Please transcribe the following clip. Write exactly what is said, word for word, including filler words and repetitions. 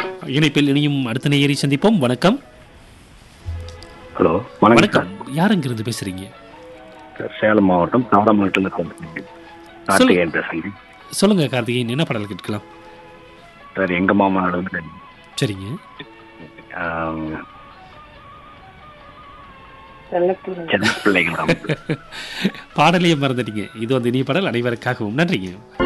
இணைப்பில் இனியும் அடுத்த நேயரை சந்திப்போம். வணக்கம். ஹலோ, வணக்கம். யார் இங்கிருந்து பேசுறீங்க? சார், சேலம் மாவட்டம் தாராமங்கலத்துல இருந்து கார்த்திகேயன் பேசுறேங்க. சொல்லுங்க கார்த்திகேயன், என்ன பாடல் கேட்கலாம்? சார், எங்க மாமா நாடு வந்து சரிங்க. ஆஹ், சின்ன பிள்ளைங்க பாடலையே மறந்துட்டீங்க. இது வந்து இனிய பாடல் அனைவருக்காகவும். நன்றிங்க.